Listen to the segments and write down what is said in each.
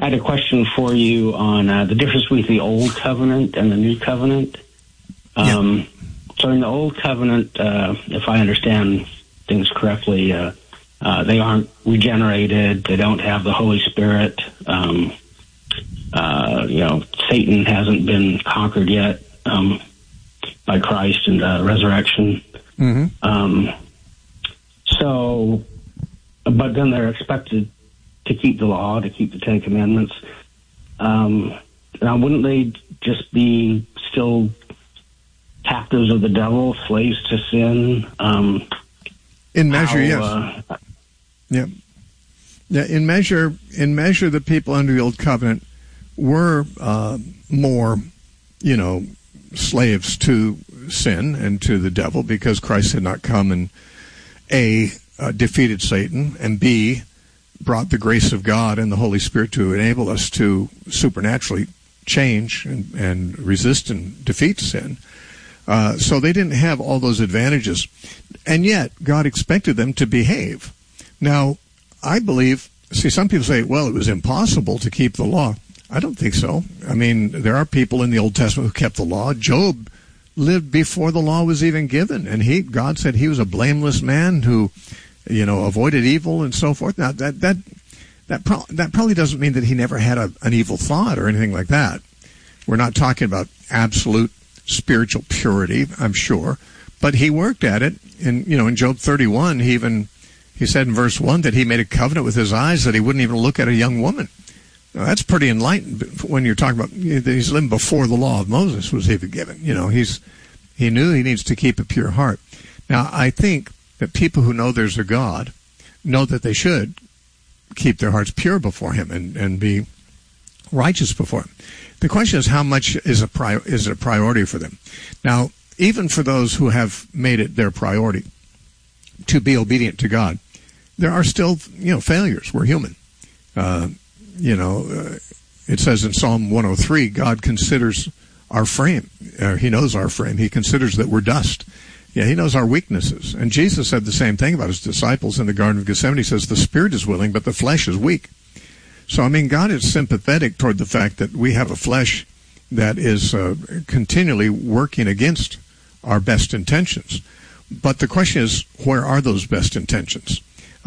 had a question for you on the difference between the Old Covenant and the New Covenant. So in the Old Covenant, if I understand things correctly, they aren't regenerated. They don't have the Holy Spirit. Satan hasn't been conquered yet by Christ and resurrection. Mm-hmm. But then they're expected to keep the law, to keep the Ten Commandments. Now, wouldn't they just be still captives of the devil, slaves to sin? In measure, yes. In measure, the people under the Old Covenant were more, slaves to sin and to the devil, because Christ had not come and A, defeated Satan, and B, brought the grace of God and the Holy Spirit to enable us to supernaturally change and resist and defeat sin. So they didn't have all those advantages. And yet, God expected them to behave. Now, I believe, some people say, well, it was impossible to keep the law. I don't think so. I mean, there are people in the Old Testament who kept the law. Job lived before the law was even given, and God said he was a blameless man who, avoided evil and so forth. Now, that probably doesn't mean that he never had an evil thought or anything like that. We're not talking about absolute spiritual purity, I'm sure, but he worked at it. And in Job 31, he said in verse 1 that he made a covenant with his eyes that he wouldn't even look at a young woman. Now, that's pretty enlightened when you're talking about he's living before the law of Moses was even given. He knew he needs to keep a pure heart. Now, I think that people who know there's a God know that they should keep their hearts pure before him and be righteous before him. The question is, how much is it a priority for them? Now, even for those who have made it their priority to be obedient to God, there are still, failures. We're human. It says in Psalm 103, God considers our frame. He knows our frame. He considers that we're dust. Yeah, he knows our weaknesses. And Jesus said the same thing about his disciples in the Garden of Gethsemane. He says, the spirit is willing, but the flesh is weak. So, God is sympathetic toward the fact that we have a flesh that is continually working against our best intentions. But the question is, where are those best intentions?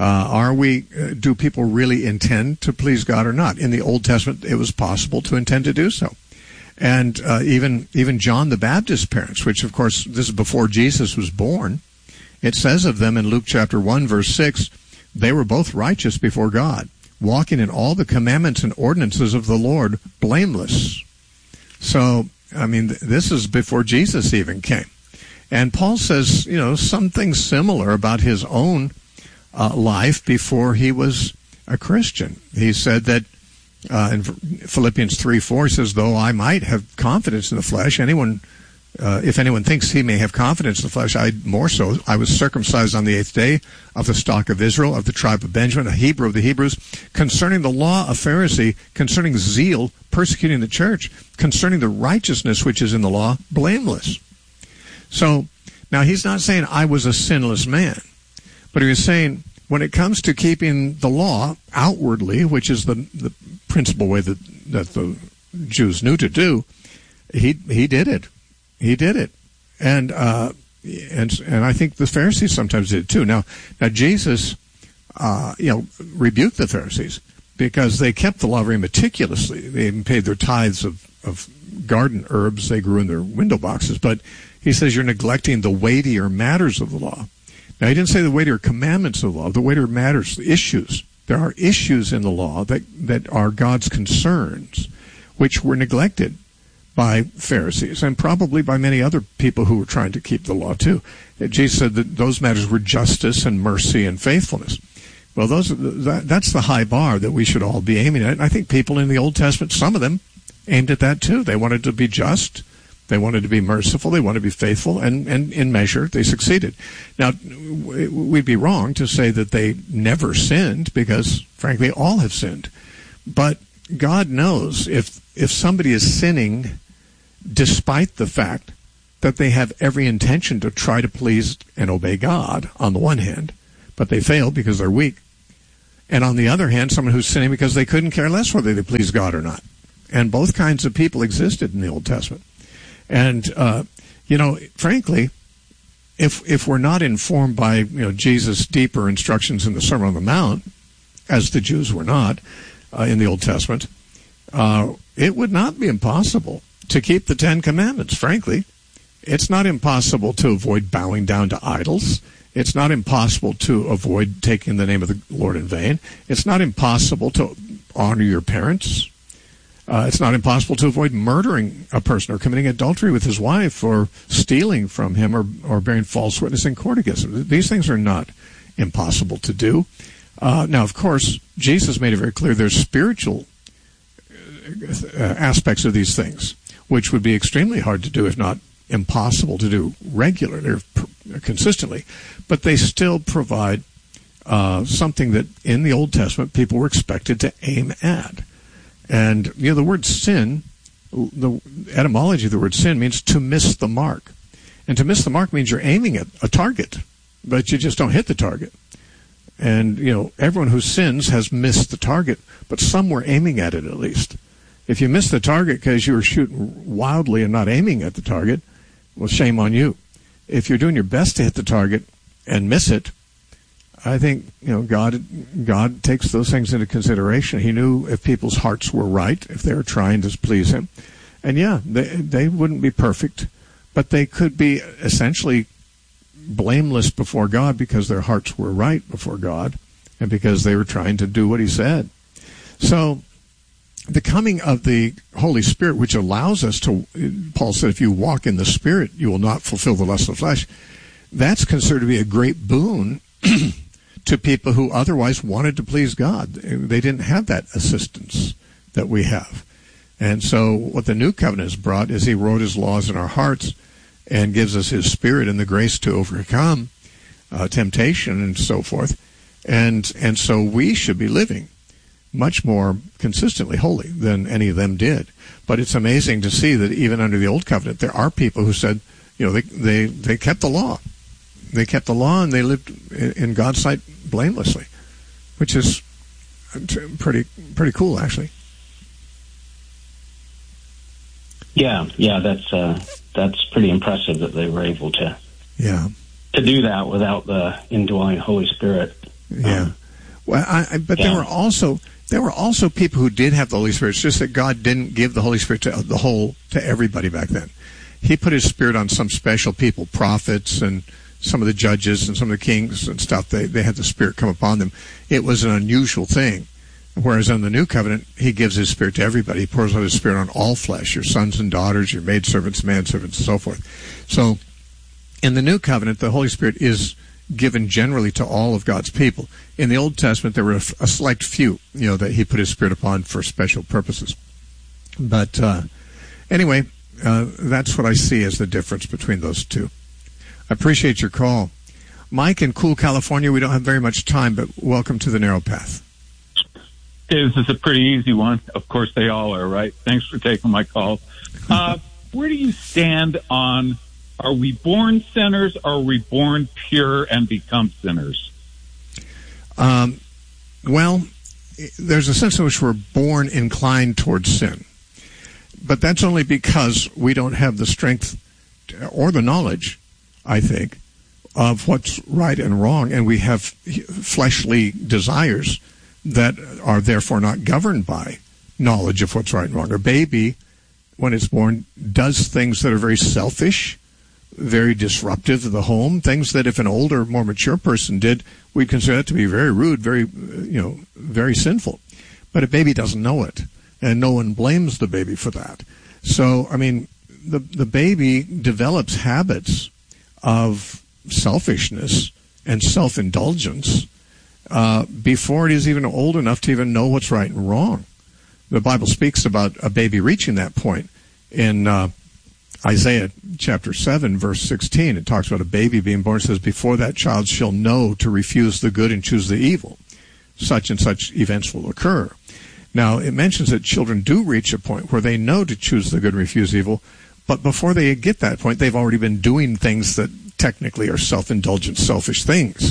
Do people really intend to please God or not? In the Old Testament, it was possible to intend to do so. And even John the Baptist's parents, which, of course, this is before Jesus was born, it says of them in Luke chapter 1, verse 6, they were both righteous before God, walking in all the commandments and ordinances of the Lord, blameless. So, this is before Jesus even came. And Paul says, something similar about his own life before he was a Christian. He said that in Philippians 3:4, he says, though I might have confidence in the flesh, if anyone thinks he may have confidence in the flesh, I more so. I was circumcised on the 8th day, of the stock of Israel, of the tribe of Benjamin, a Hebrew of the Hebrews, concerning the law, a Pharisee, concerning zeal, persecuting the church, concerning the righteousness which is in the law, blameless. So, now he's not saying I was a sinless man, but he was saying when it comes to keeping the law outwardly, which is the principal way that the Jews knew to do, he did it. He did it. And I think the Pharisees sometimes did it too. Now Jesus, rebuked the Pharisees because they kept the law very meticulously. They even paid their tithes of garden herbs they grew in their window boxes. But he says you're neglecting the weightier matters of the law. Now, he didn't say the weightier commandments of the law, the weightier matters, the issues. There are issues in the law that are God's concerns, which were neglected by Pharisees and probably by many other people who were trying to keep the law too. Jesus said that those matters were justice and mercy and faithfulness. Well, that's the high bar that we should all be aiming at. And I think people in the Old Testament, some of them, aimed at that too. They wanted to be just. They wanted to be merciful. They wanted to be faithful. And in measure, they succeeded. Now, we'd be wrong to say that they never sinned because, frankly, all have sinned. But God knows if somebody is sinning despite the fact that they have every intention to try to please and obey God on the one hand, but they fail because they're weak. And on the other hand, someone who's sinning because they couldn't care less whether they please God or not. And both kinds of people existed in the Old Testament. And, frankly, if we're not informed by, Jesus' deeper instructions in the Sermon on the Mount, as the Jews were not in the Old Testament, it would not be impossible to keep the Ten Commandments, frankly. It's not impossible to avoid bowing down to idols. It's not impossible to avoid taking the name of the Lord in vain. It's not impossible to honor your parents. It's not impossible to avoid murdering a person or committing adultery with his wife or stealing from him or bearing false witness in court against him. These things are not impossible to do. Now, of course, Jesus made it very clear there's spiritual aspects of these things, which would be extremely hard to do, if not impossible to do regularly or consistently. But they still provide something that in the Old Testament people were expected to aim at. And, the word sin, the etymology of the word sin means to miss the mark. And to miss the mark means you're aiming at a target, but you just don't hit the target. And, everyone who sins has missed the target, but some were aiming at it at least. If you miss the target because you were shooting wildly and not aiming at the target, well, shame on you. If you're doing your best to hit the target and miss it, I think, God takes those things into consideration. He knew if people's hearts were right, if they were trying to please him. And they wouldn't be perfect, but they could be essentially blameless before God because their hearts were right before God and because they were trying to do what he said. So the coming of the Holy Spirit, which allows us to, Paul said, if you walk in the Spirit, you will not fulfill the lust of the flesh. That's considered to be a great boon to people who otherwise wanted to please God. They didn't have that assistance that we have. And so what the New Covenant has brought is he wrote his laws in our hearts and gives us his Spirit and the grace to overcome temptation and so forth. And so we should be living much more consistently holy than any of them did. But it's amazing to see that even under the Old Covenant, there are people who said, they kept the law. They kept the law and they lived in God's sight blamelessly, which is pretty cool, actually. Yeah, that's pretty impressive that they were able to do that without the indwelling Holy Spirit. Yeah, there were also people who did have the Holy Spirit. It's just that God didn't give the Holy Spirit to everybody back then. He put his Spirit on some special people, prophets and some of the judges and some of the kings and stuff. They had the Spirit come upon them. It was an unusual thing. Whereas in the New Covenant, he gives his Spirit to everybody. He pours out his Spirit on all flesh, your sons and daughters, your maidservants, manservants, and so forth. So in the New Covenant, the Holy Spirit is given generally to all of God's people. In the Old Testament, there were a select few, that he put his Spirit upon for special purposes. But anyway, that's what I see as the difference between those two. I appreciate your call. Mike in Cool, California, we don't have very much time, but welcome to the Narrow Path. This is a pretty easy one. Of course, they all are, right? Thanks for taking my call. Where do you stand on, are we born sinners, or are we born pure and become sinners? Well, there's a sense in which we're born inclined towards sin. But that's only because we don't have the strength or the knowledge, I think, of what's right and wrong, and we have fleshly desires that are therefore not governed by knowledge of what's right and wrong. A baby, when it's born, does things that are very selfish, very disruptive of the home, things that if an older, more mature person did, we'd consider that to be very rude, very, very sinful. But a baby doesn't know it, and no one blames the baby for that. So, the baby develops habits of selfishness and self-indulgence before it is even old enough to even know what's right and wrong. The Bible speaks about a baby reaching that point. In Isaiah chapter 7, verse 16, it talks about a baby being born. It says, before that child shall know to refuse the good and choose the evil, such and such events will occur. Now, it mentions that children do reach a point where they know to choose the good and refuse evil, but before they get that point, they've already been doing things that technically are self-indulgent, selfish things.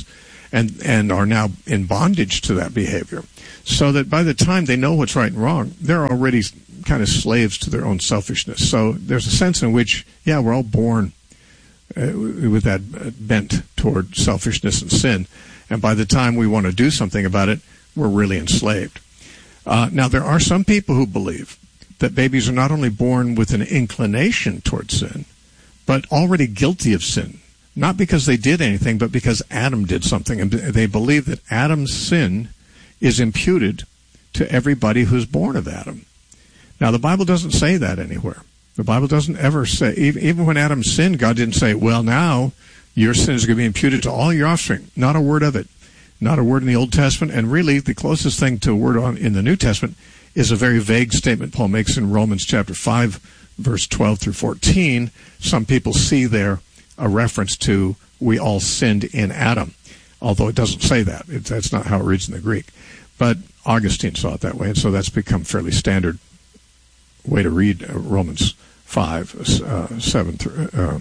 and are now in bondage to that behavior. So that by the time they know what's right and wrong, they're already kind of slaves to their own selfishness. So there's a sense in which, yeah, we're all born with that bent toward selfishness and sin. And by the time we want to do something about it, we're really enslaved. Now, there are some people who believe that babies are not only born with an inclination toward sin, but already guilty of sin. Not because they did anything, but because Adam did something. And they believe that Adam's sin is imputed to everybody who's born of Adam. Now, the Bible doesn't say that anywhere. The Bible doesn't ever say, even when Adam sinned, God didn't say, well, now your sin is going to be imputed to all your offspring. Not a word of it. Not a word in the Old Testament. And really, the closest thing to a word in the New Testament is a very vague statement Paul makes in Romans chapter 5, verse 12 through 14. Some people see there a reference to we all sinned in Adam, although it doesn't say that. That's not how it reads in the Greek. But Augustine saw it that way, and so that's become fairly standard way to read Romans 5, 7 through,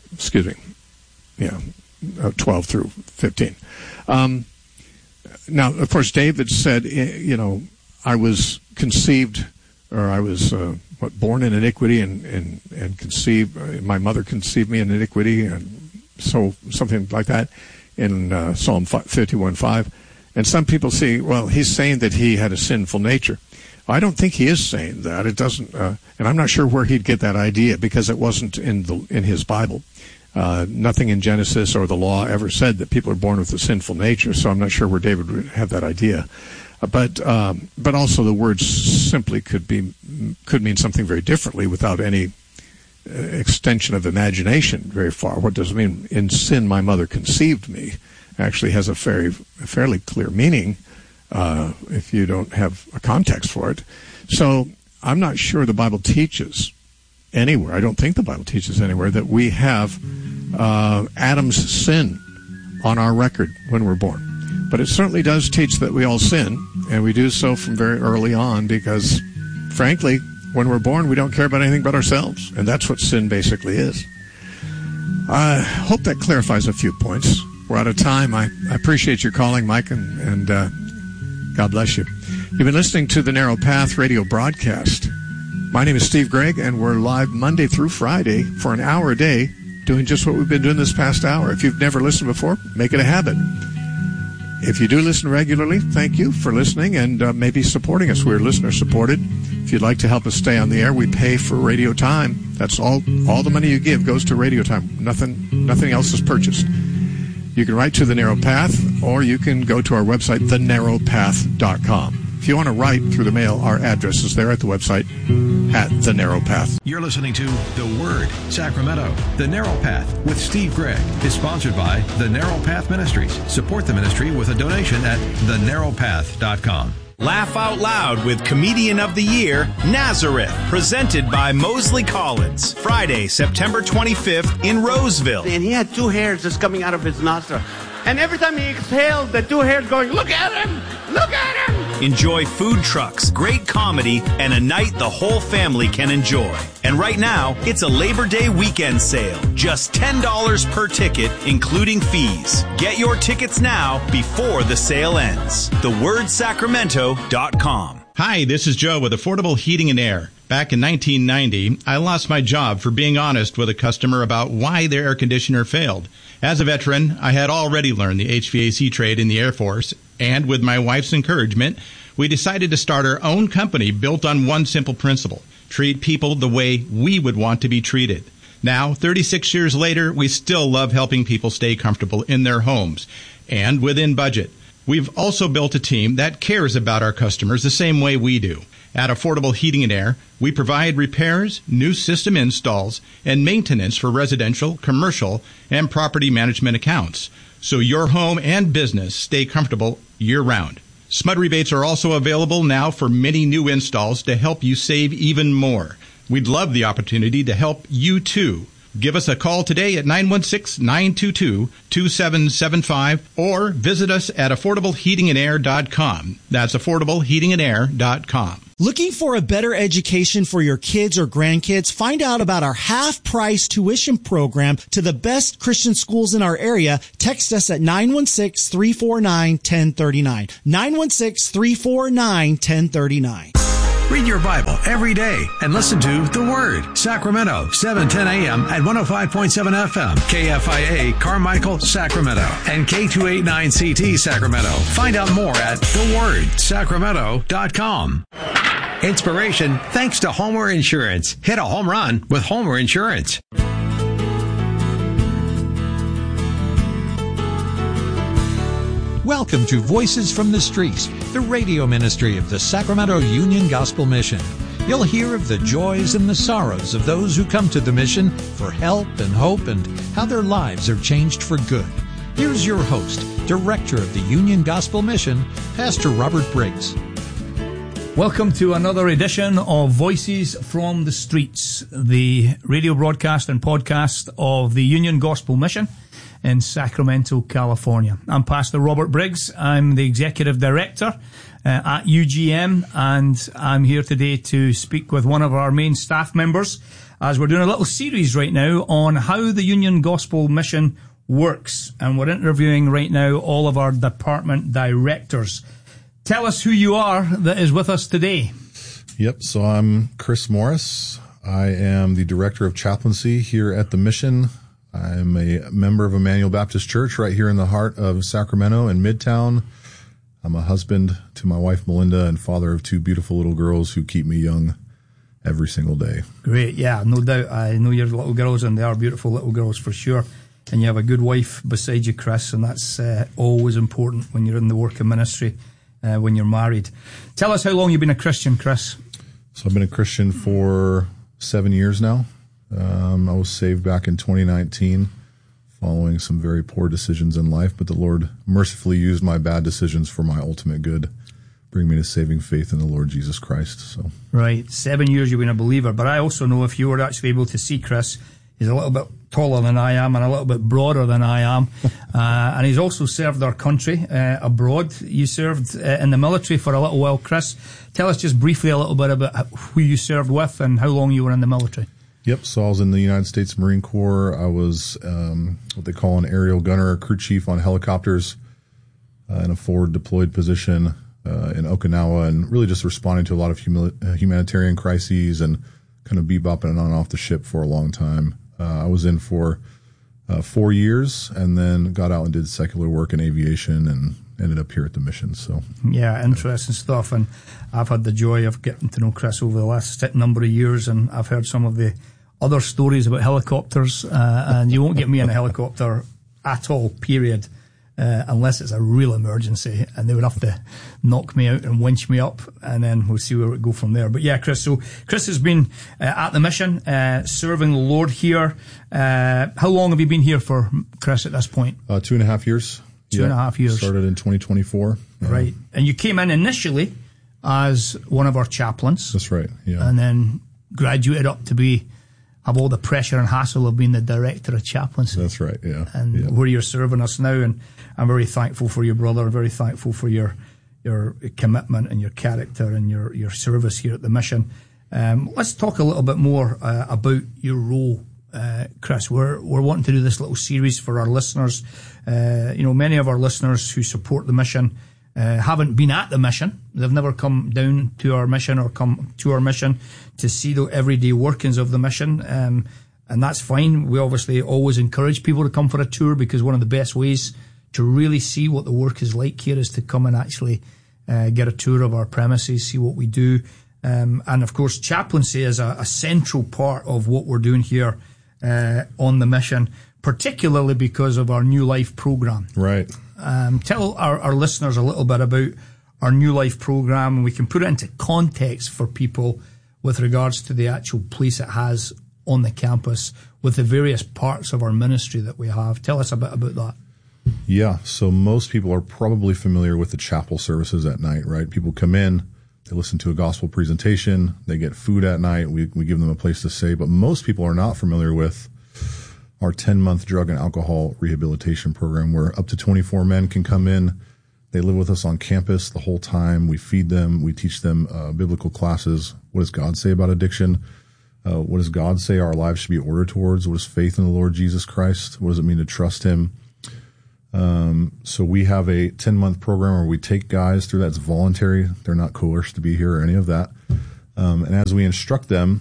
12 through 15. Now, of course, David said, I was conceived, or I was born in iniquity and conceived. My mother conceived me in iniquity, and so something like that in Psalm 51:5. And some people see, well, he's saying that he had a sinful nature. I don't think he is saying that. It doesn't, and I'm not sure where he'd get that idea because it wasn't in his Bible. Nothing in Genesis or the law ever said that people are born with a sinful nature. So I'm not sure where David would have that idea. But also the word simply could mean something very differently without any extension of imagination very far. What does it mean? In sin, my mother conceived me. Actually has a fairly clear meaning if you don't have a context for it. So I'm not sure the Bible teaches anywhere. I don't think the Bible teaches anywhere that we have Adam's sin on our record when we're born. But it certainly does teach that we all sin, and we do so from very early on because, frankly, when we're born, we don't care about anything but ourselves, and that's what sin basically is. I hope that clarifies a few points. We're out of time. I appreciate your calling, Mike, and God bless you. You've been listening to the Narrow Path radio broadcast. My name is Steve Gregg, and we're live Monday through Friday for an hour a day doing just what we've been doing this past hour. If you've never listened before, make it a habit. If you do listen regularly, thank you for listening and maybe supporting us. We're listener-supported. If you'd like to help us stay on the air, we pay for radio time. That's all the money you give goes to radio time. Nothing else is purchased. You can write to The Narrow Path, or you can go to our website, thenarrowpath.com. If you want to write through the mail, our address is there at the website at The Narrow Path. You're listening to The Word, Sacramento. The Narrow Path with Steve Gregg is sponsored by The Narrow Path Ministries. Support the ministry with a donation at thenarrowpath.com. Laugh Out Loud with Comedian of the Year, Nazareth, presented by Mosley Collins. Friday, September 25th in Roseville. And he had two hairs just coming out of his nostril. And every time he exhaled, the two hairs going, look at him! Look at him! Enjoy food trucks, great comedy, and a night the whole family can enjoy. And right now, it's a Labor Day weekend sale. Just $10 per ticket, including fees. Get your tickets now before the sale ends. TheWordSacramento.com. Hi, this is Joe with Affordable Heating and Air. Back in 1990, I lost my job for being honest with a customer about why their air conditioner failed. As a veteran, I had already learned the HVAC trade in the Air Force, and with my wife's encouragement, we decided to start our own company built on one simple principle: treat people the way we would want to be treated. Now, 36 years later, we still love helping people stay comfortable in their homes and within budget. We've also built a team that cares about our customers the same way we do. At Affordable Heating and Air, we provide repairs, new system installs, and maintenance for residential, commercial, and property management accounts, so your home and business stay comfortable year-round. SMUD rebates are also available now for many new installs to help you save even more. We'd love the opportunity to help you, too. Give us a call today at 916-922-2775 or visit us at affordableheatingandair.com. That's affordableheatingandair.com. Looking for a better education for your kids or grandkids? Find out about our half-price tuition program to the best Christian schools in our area. Text us at 916-349-1039. 916-349-1039. Read your Bible every day and listen to The Word. Sacramento, 710 a.m. at 105.7 FM. KFIA, Carmichael, Sacramento. And K289CT, Sacramento. Find out more at thewordsacramento.com. Inspiration thanks to Homer Insurance. Hit a home run with Homer Insurance. Welcome to Voices from the Streets, the radio ministry of the Sacramento Union Gospel Mission. You'll hear of the joys and the sorrows of those who come to the mission for help and hope and how their lives are changed for good. Here's your host, Director of the Union Gospel Mission, Pastor Robert Briggs. Welcome to another edition of Voices from the Streets, the radio broadcast and podcast of the Union Gospel Mission in Sacramento, California. I'm Pastor Robert Briggs. I'm the Executive Director at UGM, and I'm here today to speak with one of our main staff members as we're doing a little series right now on how the Union Gospel Mission works, and we're interviewing right now all of our department directors. Tell us who you are that is with us today. Yep, so I'm Chris Morris. I am the Director of Chaplaincy here at the Mission. I'm a member of Emmanuel Baptist Church right here in the heart of Sacramento in Midtown. I'm a husband to my wife, Melinda, and father of two beautiful little girls who keep me young every single day. Great, yeah, no doubt. I know your little girls, and they are beautiful little girls for sure. And you have a good wife beside you, Chris, and that's always important when you're in the work of ministry, when you're married. Tell us how long you've been a Christian, Chris. So I've been a Christian for 7 years now. I was saved back in 2019 following some very poor decisions in life, but the Lord mercifully used my bad decisions for my ultimate good, bring me to saving faith in the Lord Jesus Christ. So right, 7 years you've been a believer, but I also know if you were actually able to see Chris, he's a little bit taller than I am and a little bit broader than I am, and he's also served our country abroad. You served in the military for a little while, Chris. Tell us just briefly a little bit about who you served with and how long you were in the military. Yep, so I was in the United States Marine Corps. I was what they call an aerial gunner, a crew chief on helicopters in a forward deployed position in Okinawa, and really just responding to a lot of humanitarian crises and kind of bebopping on and off the ship for a long time. I was in for 4 years and then got out and did secular work in aviation and ended up here at the Mission. So yeah, interesting stuff. And I've had the joy of getting to know Chris over the last number of years, and I've heard some of the other stories about helicopters, and you won't get me in a helicopter at all, period, unless it's a real emergency, and they would have to knock me out and winch me up, and then we'll see where it go from there. But yeah, Chris, so Chris has been at the Mission, serving the Lord here. How long have you been here for, Chris, at this point? 2.5 years. 2.5 years. Started in 2024. Right. And you came in initially as one of our chaplains. That's right, yeah. And then graduated up to have all the pressure and hassle of being the Director of Chaplaincy. That's right, yeah. And where you're serving us now, and I'm very thankful for your brother, very thankful for your commitment and your character and your service here at the Mission. Let's talk a little bit more about your role, Chris. We're wanting to do this little series for our listeners. Many of our listeners who support the Mission haven't been at the Mission. They've never come down to our Mission or come to our Mission to see the everyday workings of the Mission. And that's fine. We obviously always encourage people to come for a tour, because one of the best ways to really see what the work is like here is to come and actually get a tour of our premises, see what we do. And of course, chaplaincy is a central part of what we're doing here on the Mission, particularly because of our New Life program. Right. Tell our listeners a little bit about our New Life program, and we can put it into context for people with regards to the actual place it has on the campus with the various parts of our ministry that we have. Tell us a bit about that. Yeah, so most people are probably familiar with the chapel services at night, right? People come in, they listen to a gospel presentation, they get food at night, we give them a place to stay, but most people are not familiar with our 10-month drug and alcohol rehabilitation program, where up to 24 men can come in They live with us on campus the whole time. We feed them. We teach them biblical classes. What does God say about addiction? What does God say our lives should be ordered towards? What is faith in the Lord Jesus Christ? What does it mean to trust him? So we have a 10-month program where we take guys through that. It's voluntary. They're not coerced to be here or any of that. And as we instruct them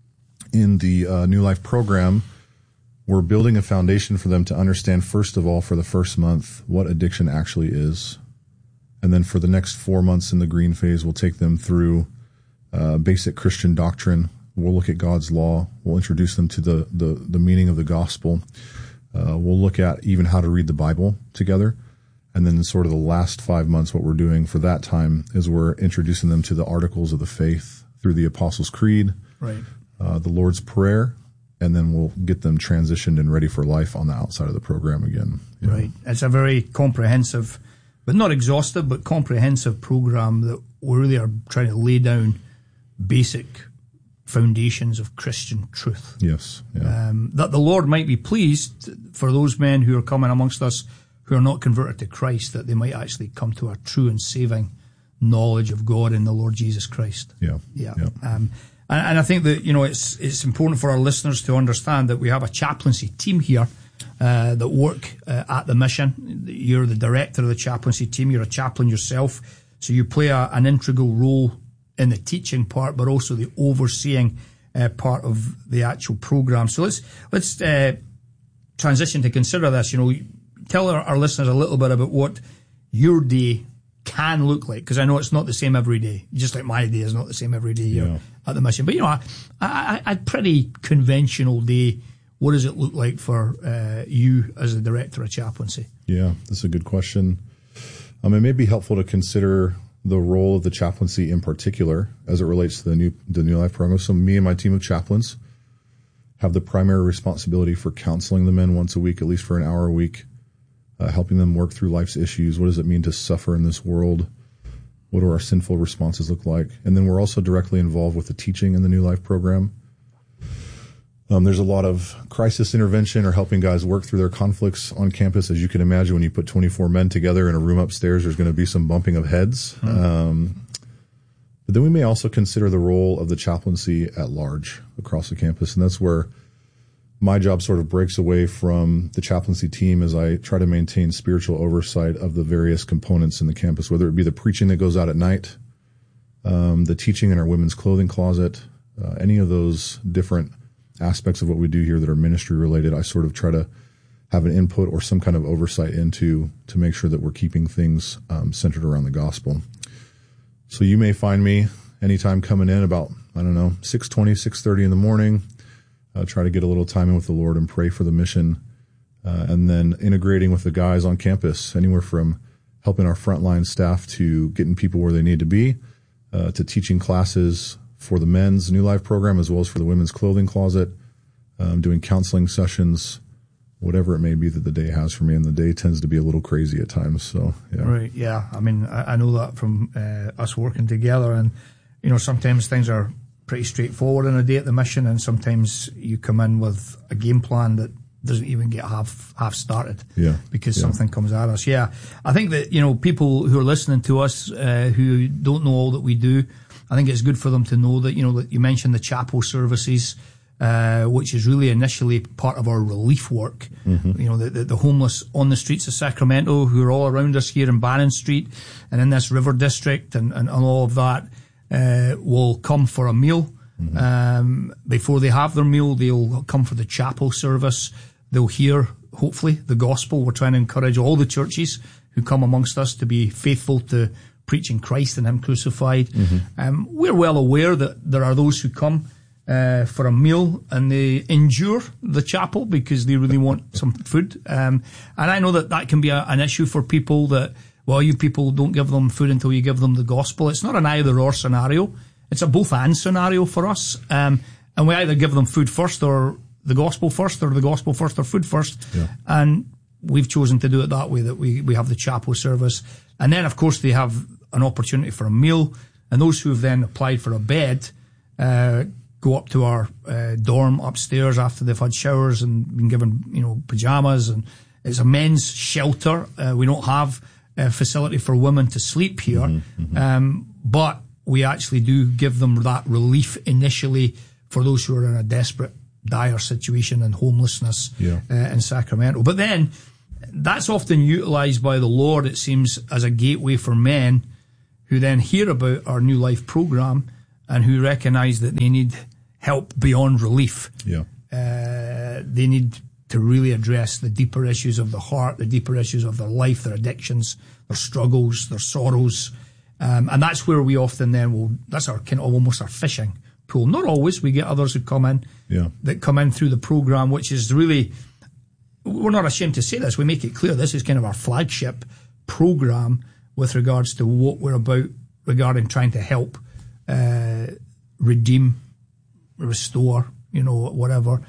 in the New Life program, we're building a foundation for them to understand, first of all, for the first month, what addiction actually is. And then for the next 4 months in the green phase, we'll take them through basic Christian doctrine. We'll look at God's law. We'll introduce them to the meaning of the gospel. We'll look at even how to read the Bible together. And then sort of the last 5 months, what we're doing for that time is we're introducing them to the articles of the faith through the Apostles' Creed, right, the Lord's Prayer, and then we'll get them transitioned and ready for life on the outside of the program again. Right. It's a very comprehensive, but not exhaustive, but comprehensive program that we really are trying to lay down basic foundations of Christian truth. Yes. Yeah. That the Lord might be pleased for those men who are coming amongst us who are not converted to Christ, that they might actually come to a true and saving knowledge of God in the Lord Jesus Christ. Yeah. Yeah. And I think that, it's important for our listeners to understand that we have a chaplaincy team here that work at the mission. You're the director of the chaplaincy team. You're a chaplain yourself. So you play an integral role in the teaching part, but also the overseeing part of the actual program. So let's transition to consider this. Tell our listeners a little bit about what your day can look like, because I know it's not the same every day, just like my day is not the same every day here at the mission. But a pretty conventional day. What does it look like for you as the director of chaplaincy? Yeah, that's a good question. It may be helpful to consider the role of the chaplaincy in particular as it relates to the New Life program. So me and my team of chaplains have the primary responsibility for counseling the men once a week, at least for an hour a week, helping them work through life's issues. What does it mean to suffer in this world? What do our sinful responses look like? And then we're also directly involved with the teaching in the New Life program. There's a lot of crisis intervention or helping guys work through their conflicts on campus. As you can imagine, when you put 24 men together in a room upstairs, there's going to be some bumping of heads. But then we may also consider the role of the chaplaincy at large across the campus. And that's where my job sort of breaks away from the chaplaincy team as I try to maintain spiritual oversight of the various components in the campus, whether it be the preaching that goes out at night, the teaching in our women's clothing closet, any of those different aspects of what we do here that are ministry related. I sort of try to have an input or some kind of oversight into to make sure that we're keeping things centered around the gospel. So you may find me anytime coming in about, 6:20, 6:30 in the morning. Try to get a little time in with the Lord and pray for the mission, and then integrating with the guys on campus, anywhere from helping our frontline staff to getting people where they need to be, to teaching classes for the men's New Life program as well as for the women's clothing closet, doing counseling sessions, whatever it may be that the day has for me. And the day tends to be a little crazy at times. So, yeah. Right, yeah. I mean, I know that from us working together. And, sometimes things are pretty straightforward in a day at the mission, and sometimes you come in with a game plan that doesn't even get half started because something comes at us. Yeah, I think that, people who are listening to us who don't know all that we do, I think it's good for them to know that, that you mentioned the chapel services, which is really initially part of our relief work. Mm-hmm. The homeless on the streets of Sacramento who are all around us here in Bannon Street and in this river district and all of that will come for a meal. Mm-hmm. Before they have their meal, they'll come for the chapel service. They'll hear, hopefully, the gospel. We're trying to encourage all the churches who come amongst us to be faithful to preaching Christ and Him crucified. Mm-hmm. We're well aware that there are those who come for a meal and they endure the chapel because they really want some food. And I know that can be an issue for people that, you people don't give them food until you give them the gospel. It's not an either-or scenario. It's a both-and scenario for us. And we either give them food first or the gospel first, or the gospel first or food first. Yeah. And we've chosen to do it that way, that we have the chapel service. And then, of course, they have an opportunity for a meal. And those who have then applied for a bed go up to our dorm upstairs after they've had showers and been given, pajamas. And it's a men's shelter. We don't have facility for women to sleep here, but we actually do give them that relief initially for those who are in a desperate, dire situation and homelessness in Sacramento. But then that's often utilised by the Lord, it seems, as a gateway for men who then hear about our New Life program and who recognise that they need help beyond relief. They need to really address the deeper issues of the heart, the deeper issues of their life, their addictions, their struggles, their sorrows. And that's where we often then that's our kind of almost our fishing pool. Not always. We get others who come in, that come in through the program, which is really, we're not ashamed to say this. We make it clear this is kind of our flagship program with regards to what we're about regarding trying to help redeem, restore, whatever.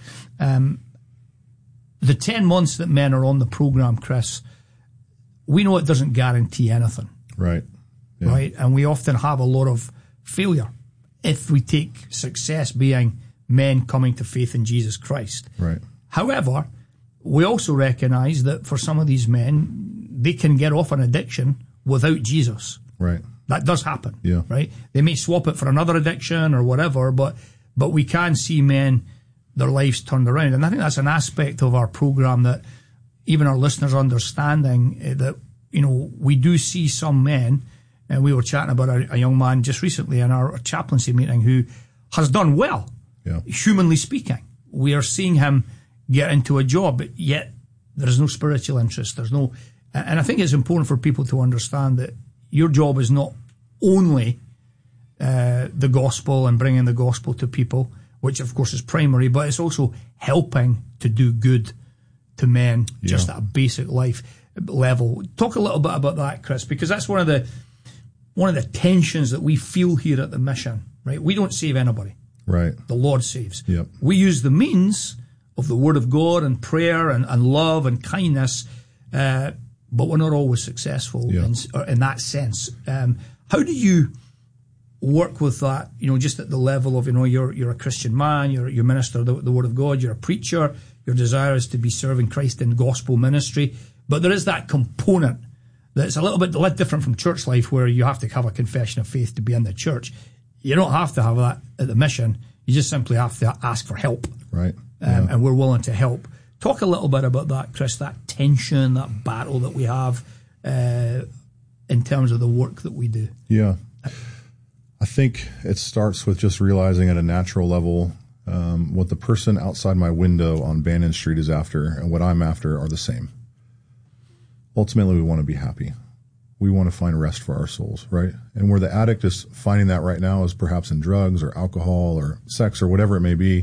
The 10 months that men are on the program, Chris, we know it doesn't guarantee anything. Right. Right. And we often have a lot of failure if we take success being men coming to faith in Jesus Christ. Right. However, we also recognize that for some of these men, they can get off an addiction without Jesus. Right. That does happen. Yeah. Right. They may swap it for another addiction or whatever, but we can see men, their lives turned around. And I think that's an aspect of our program that even our listeners understanding that, we do see some men, and we were chatting about a young man just recently in our chaplaincy meeting who has done well, humanly speaking. We are seeing him get into a job, yet there is no spiritual interest. And I think it's important for people to understand that your job is not only the gospel and bringing the gospel to people, which of course is primary, but it's also helping to do good to men just at a basic life level. Talk a little bit about that, Chris, because that's one of the tensions that we feel here at the mission, right? We don't save anybody. Right. The Lord saves. Yep. We use the means of the Word of God and prayer and love and kindness, but we're not always successful in that sense. How do you work with that, just at the level of, you're a Christian man, you're minister of the Word of God, you're a preacher, your desire is to be serving Christ in gospel ministry, but there is that component that's a little bit different from church life where you have to have a confession of faith to be in the church. You don't have to have that at the mission. You just simply have to ask for help. Right. And we're willing to help. Talk a little bit about that, Chris, that tension, that battle that we have in terms of the work that we do. Yeah. I think it starts with just realizing at a natural level what the person outside my window on Bannon Street is after and what I'm after are the same. Ultimately, we want to be happy. We want to find rest for our souls, right? And where the addict is finding that right now is perhaps in drugs or alcohol or sex or whatever it may be.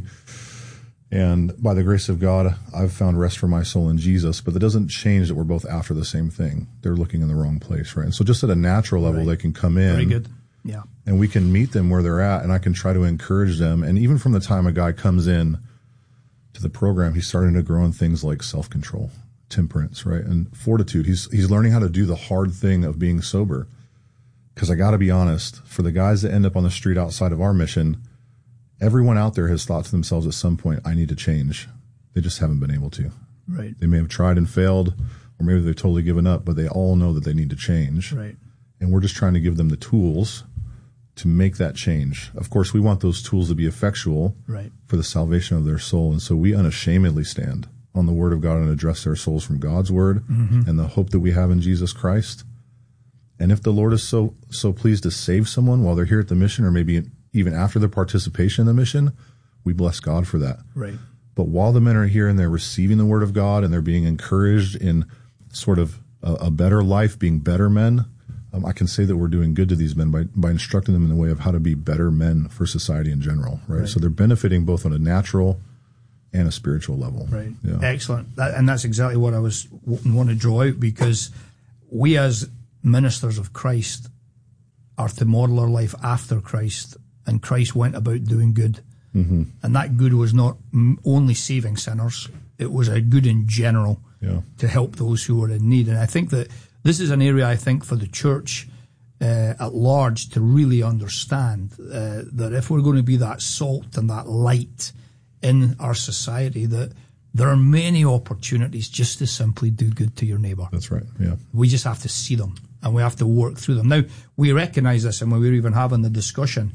And by the grace of God, I've found rest for my soul in Jesus, but that doesn't change that we're both after the same thing. They're looking in the wrong place, right? And so just at a natural level, they can come in. Very good. Yeah. And we can meet them where they're at, and I can try to encourage them. And even from the time a guy comes in to the program, he's starting to grow in things like self-control, temperance, right? And fortitude. He's learning how to do the hard thing of being sober. Because I got to be honest, for the guys that end up on the street outside of our mission, everyone out there has thought to themselves at some point, I need to change. They just haven't been able to. Right. They may have tried and failed, or maybe they've totally given up, but they all know that they need to change. Right. And we're just trying to give them the tools to make that change. Of course, we want those tools to be effectual for the salvation of their soul. And so we unashamedly stand on the Word of God and address their souls from God's Word and the hope that we have in Jesus Christ. And if the Lord is so pleased to save someone while they're here at the mission, or maybe even after their participation in the mission, we bless God for that. Right. But while the men are here and they're receiving the Word of God and they're being encouraged in sort of a better life, being better men, I can say that we're doing good to these men by instructing them in the way of how to be better men for society in general, right? So they're benefiting both on a natural and a spiritual level. Right. Yeah. Excellent. And that's exactly what I want to draw out, because we as ministers of Christ are to model our life after Christ, and Christ went about doing good. Mm-hmm. And that good was not only saving sinners, it was a good in general to help those who were in need. And I think that this is an area, I think, for the church at large to really understand that if we're going to be that salt and that light in our society, that there are many opportunities just to simply do good to your neighbour. That's right, yeah. We just have to see them, and we have to work through them. Now, we recognise this, and when we were even having the discussion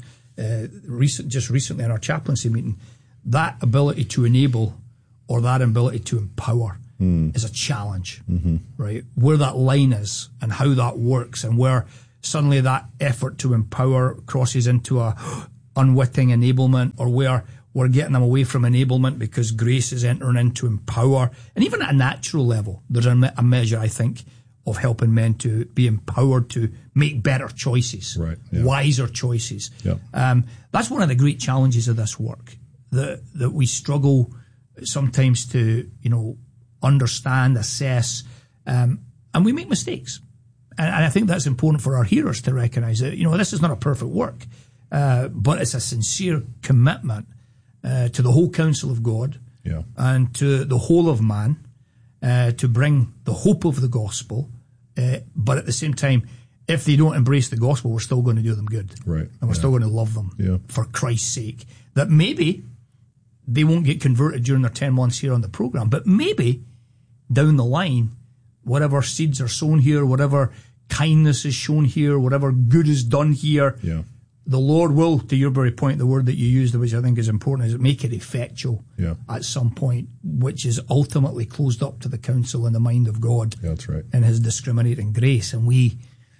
just recently in our chaplaincy meeting, that ability to enable or that ability to empower is a challenge, right? Where that line is and how that works, and where suddenly that effort to empower crosses into a unwitting enablement, or where we're getting them away from enablement because grace is entering into empower. And even at a natural level, there's a measure, I think, of helping men to be empowered to make better choices, right, wiser choices. Yeah. That's one of the great challenges of this work, that we struggle sometimes to, understand, assess, and we make mistakes. And I think that's important for our hearers to recognise that, this is not a perfect work, but it's a sincere commitment to the whole counsel of God and to the whole of man, to bring the hope of the gospel. But at the same time, if they don't embrace the gospel, we're still going to do them good. Right. And we're still going to love them for Christ's sake. That maybe they won't get converted during their 10 months here on the program, but maybe down the line, whatever seeds are sown here, whatever kindness is shown here, whatever good is done here, the Lord will, to your very point, the word that you used, which I think is important, is make it effectual at some point, which is ultimately closed up to the counsel and the mind of God. Yeah, that's right. And his discriminating grace. And we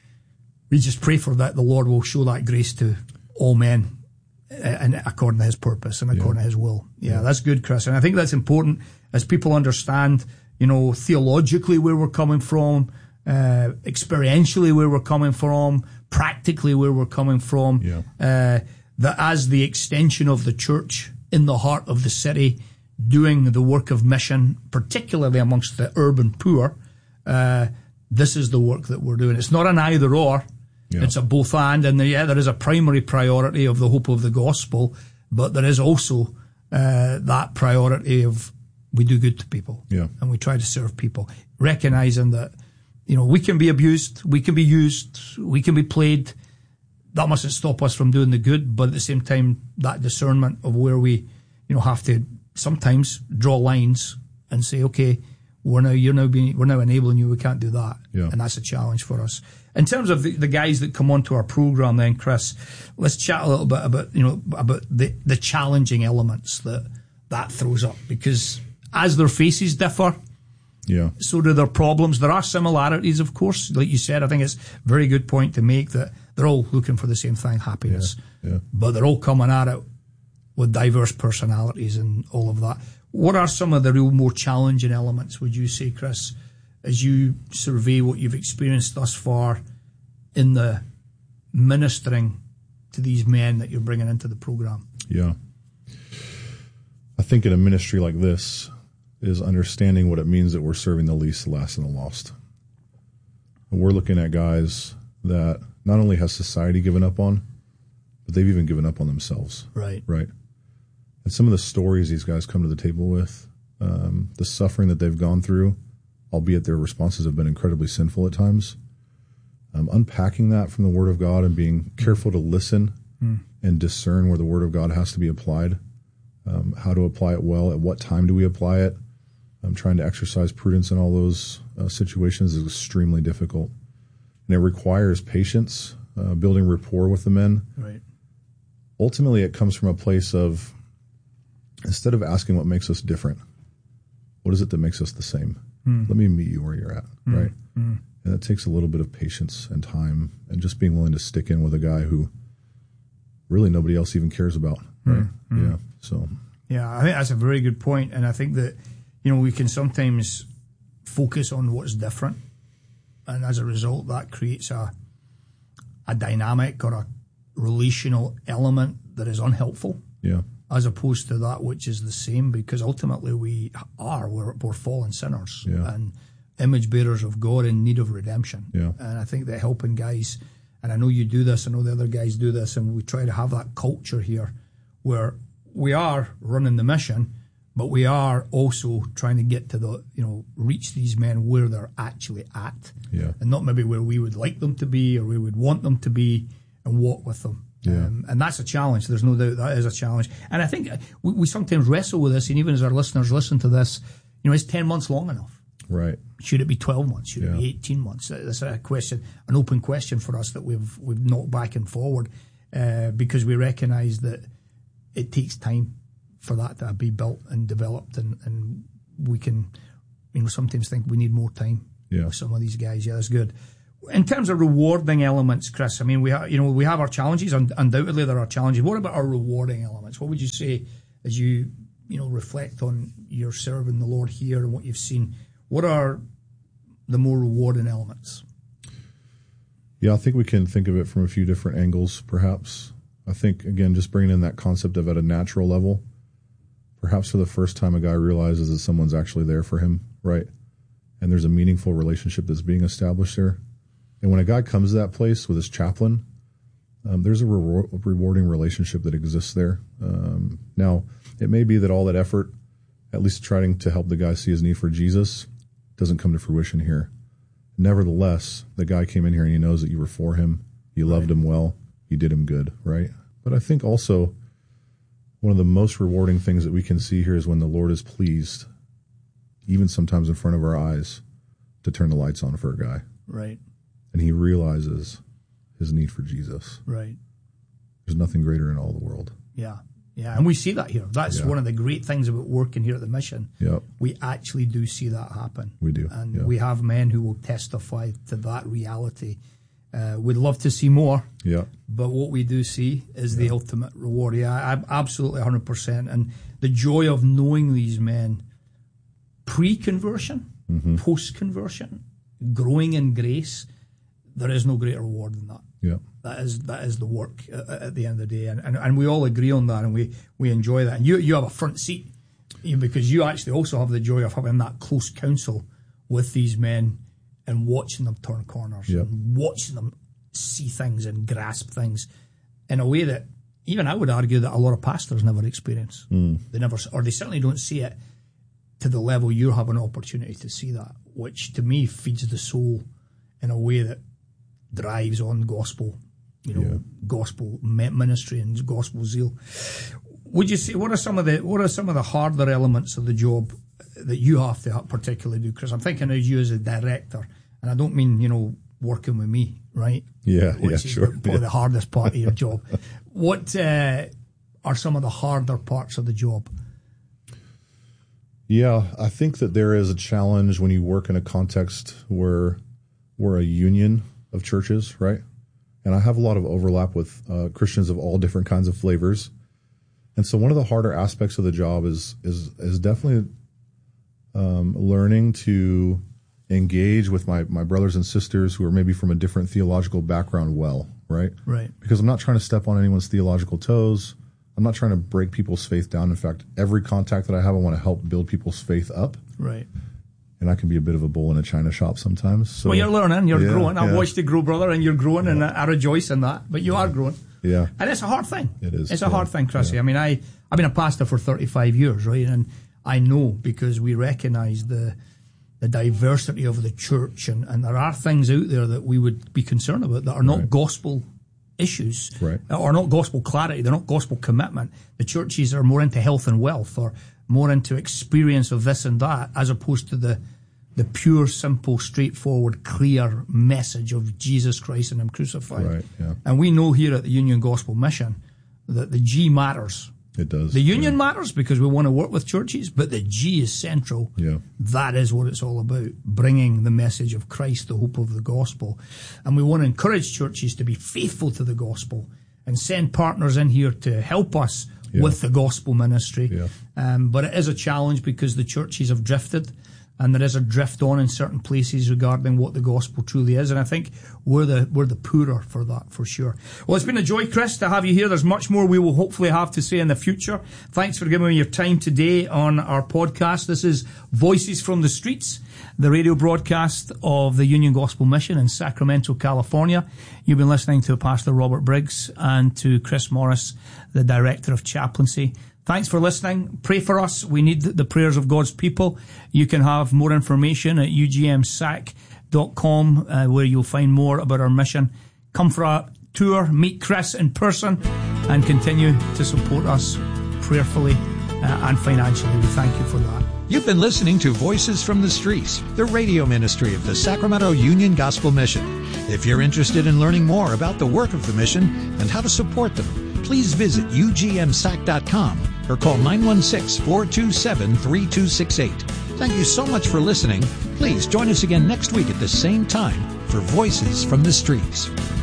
just pray for that. The Lord will show that grace to all men, and according to his purpose and according to his will. Yeah, that's good, Chris. And I think that's important as people understand, theologically where we're coming from, experientially where we're coming from, practically where we're coming from, that as the extension of the church in the heart of the city, doing the work of mission, particularly amongst the urban poor, this is the work that we're doing. It's not an either or. It's a both and there is a primary priority of the hope of the gospel, but there is also that priority of we do good to people and we try to serve people, recognizing that, we can be abused, we can be used, we can be played. That mustn't stop us from doing the good, but at the same time, that discernment of where we, have to sometimes draw lines and say, okay, we're now enabling you, we can't do that. And that's a challenge for us. In terms of the guys that come onto our program then, Chris, let's chat a little bit about, about the challenging elements that throws up, because as their faces differ, so do their problems. There are similarities, of course. Like you said, I think it's a very good point to make that they're all looking for the same thing, happiness. But they're all coming at it with diverse personalities and all of that. What are some of the real more challenging elements, would you say, Chris, as you survey what you've experienced thus far in the ministering to these men that you're bringing into the program? Yeah. I think in a ministry like this is understanding what it means that we're serving the least, the last, and the lost. And we're looking at guys that not only has society given up on, but they've even given up on themselves. Right. And some of the stories these guys come to the table with, the suffering that they've gone through, albeit their responses have been incredibly sinful at times, unpacking that from the Word of God and being careful to listen and discern where the Word of God has to be applied, how to apply it well, at what time do we apply it. Trying to exercise prudence in all those situations is extremely difficult. And it requires patience, building rapport with the men. Right. Ultimately, it comes from a place of, instead of asking what makes us different, what is it that makes us the same? Let me meet you where you're at, right? And that takes a little bit of patience and time and just being willing to stick in with a guy who really nobody else even cares about, right? Yeah, I think that's a very good point. And I think that, we can sometimes focus on what's different. And as a result, that creates a dynamic or a relational element that is unhelpful. As opposed to that which is the same, because ultimately we're fallen sinners and image bearers of God in need of redemption. And I think that helping guys, and I know you do this, I know the other guys do this, and we try to have that culture here where we are running the mission, but we are also trying to get to reach these men where they're actually at, and not maybe where we would like them to be or we would want them to be, and walk with them. And that's a challenge. There's no doubt that is a challenge. And I think we sometimes wrestle with this, and even as our listeners listen to this, is 10 months long enough? Right. Should it be 12 months? Should it be 18 months? That's a question, an open question for us that we've knocked back and forward because we recognise that it takes time for that to be built and developed, and we can, sometimes think we need more time with some of these guys. Yeah, that's good. In terms of rewarding elements, Chris, I mean, we have our challenges. Undoubtedly, there are challenges. What about our rewarding elements? What would you say as you reflect on your serving the Lord here and what you've seen? What are the more rewarding elements? Yeah, I think we can think of it from a few different angles, perhaps. I think, again, just bringing in that concept of at a natural level, perhaps for the first time a guy realizes that someone's actually there for him, right? And there's a meaningful relationship that's being established there. And when a guy comes to that place with his chaplain, there's a rewarding relationship that exists there. Now, it may be that all that effort, at least trying to help the guy see his need for Jesus, doesn't come to fruition here. Nevertheless, the guy came in here and he knows that you were for him, you loved him well, you did him good, right? But I think also one of the most rewarding things that we can see here is when the Lord is pleased, even sometimes in front of our eyes, to turn the lights on for a guy. Right. And he realizes his need for Jesus. Right. There's nothing greater in all the world. Yeah. Yeah, and we see that here. That's one of the great things about working here at the mission. Yep. We actually do see that happen. We do. And we have men who will testify to that reality. We'd love to see more. Yeah. But what we do see is the ultimate reward. Yeah, I'm absolutely 100%. And the joy of knowing these men pre-conversion, post-conversion, growing in grace, there is no greater reward than that. Yeah. That is the work at the end of the day, and we all agree on that, and we enjoy that. And you have a front seat, because you actually also have the joy of having that close counsel with these men and watching them turn corners, and watching them see things and grasp things in a way that even I would argue that a lot of pastors never experience. They never, or they certainly don't see it to the level you have an opportunity to see that, which to me feeds the soul in a way that drives on gospel, gospel ministry and gospel zeal. Would you say what are some of the harder elements of the job that you have to particularly do, Chris? I'm thinking of you as a director, and I don't mean working with me, right? Which is sure. Probably the hardest part of your job. What are some of the harder parts of the job? Yeah, I think that there is a challenge when you work in a context where we're a union of churches, right? And I have a lot of overlap with Christians of all different kinds of flavors. And so one of the harder aspects of the job is definitely learning to engage with my brothers and sisters who are maybe from a different theological background well, right? Right. Because I'm not trying to step on anyone's theological toes. I'm not trying to break people's faith down. In fact, every contact that I have, I want to help build people's faith up. Right. And I can be a bit of a bull in a china shop sometimes. So, well, you're learning, you're growing. I've watched you grow, brother, and you're growing, and I rejoice in that. But you are growing. Yeah. And it's a hard thing. It is. It's a hard thing, Chrissy. I mean, I've been a pastor for 35 years, right? And I know, because we recognise the diversity of the church, and there are things out there that we would be concerned about that are not gospel issues, or not gospel clarity, they're not gospel commitment. The churches are more into health and wealth, or more into experience of this and that, as opposed to the pure, simple, straightforward, clear message of Jesus Christ and Him crucified. Right, yeah. And we know here at the Union Gospel Mission that the G matters. It does. The union matters because we want to work with churches, but the G is central. Yeah. That is what it's all about, bringing the message of Christ, the hope of the gospel. And we want to encourage churches to be faithful to the gospel and send partners in here to help us with the gospel ministry. Yeah. But it is a challenge because the churches have drifted, and there is a drift on in certain places regarding what the gospel truly is. And I think we're the poorer for that, for sure. Well, it's been a joy, Chris, to have you here. There's much more we will hopefully have to say in the future. Thanks for giving me your time today on our podcast. This is Voices from the Streets, the radio broadcast of the Union Gospel Mission in Sacramento, California. You've been listening to Pastor Robert Briggs and to Chris Morris, the Director of Chaplaincy. Thanks for listening. Pray for us. We need the prayers of God's people. You can have more information at ugmsac.com, where you'll find more about our mission. Come for a tour, meet Chris in person, and continue to support us prayerfully and financially. We thank you for that. You've been listening to Voices from the Streets, the radio ministry of the Sacramento Union Gospel Mission. If you're interested in learning more about the work of the mission and how to support them, please visit ugmsac.com or call 916-427-3268. Thank you so much for listening. Please join us again next week at the same time for Voices from the Streets.